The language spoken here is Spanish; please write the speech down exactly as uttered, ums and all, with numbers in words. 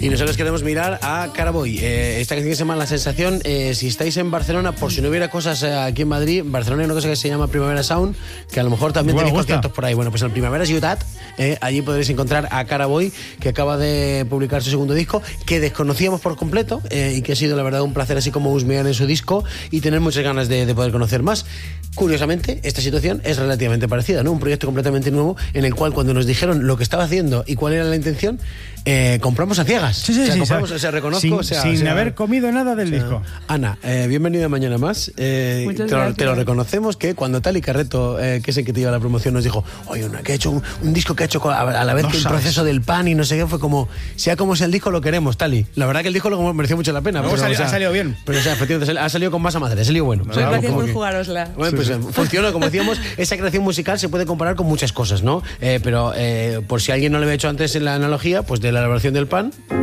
Y nosotros queremos mirar a Caraboy. Eh, esta canción que se llama La Sensación. Eh, si estáis en Barcelona, por si no hubiera cosas eh, aquí en Madrid, en Barcelona hay una cosa que se llama Primavera Sound, que a lo mejor también Bueno, tenéis gusta. conciertos por ahí. Bueno, pues en Primavera Ciutat, eh, allí podréis encontrar a Caraboy, que acaba de publicar su segundo disco, que desconocíamos por completo eh, y que ha sido la verdad un placer así como husmear en su disco y tener muchas ganas de, de poder conocer más. Curiosamente, esta situación es relativamente parecida, ¿no? Un proyecto completamente nuevo en el cual cuando nos dijeron lo que estaba haciendo y cuál era la intención, eh, compramos a ciegas. Sí, sí, o sea, sí, compramos, sí. o sea, reconozco, sin, o sea, sin o sea, haber comido nada del o sea, disco. Ana, eh, bienvenida mañana más. Eh, Muchas te, lo, gracias. te lo reconocemos que cuando Tali Carreto, eh, que es el que te lleva la promoción, nos dijo, oye, una, que ha hecho un, un disco que ha hecho a, a la vez No que el sabes. proceso del pan y no sé qué, fue como, sea como sea el disco, lo queremos, Tali. La verdad que el disco lo mereció mucho la pena. Luego pero, salió- o sea, ha salido bien. Pero, o sea, efectivamente, ha salido con masa madre, ha salido bueno. O sea, Gracias como por que- jugárosla. bueno, pues funcionó, como decíamos, esa creación musical se puede comparar con muchas cosas, ¿no? Eh, pero eh, por si alguien no lo había hecho antes en la analogía, pues de la elaboración del pan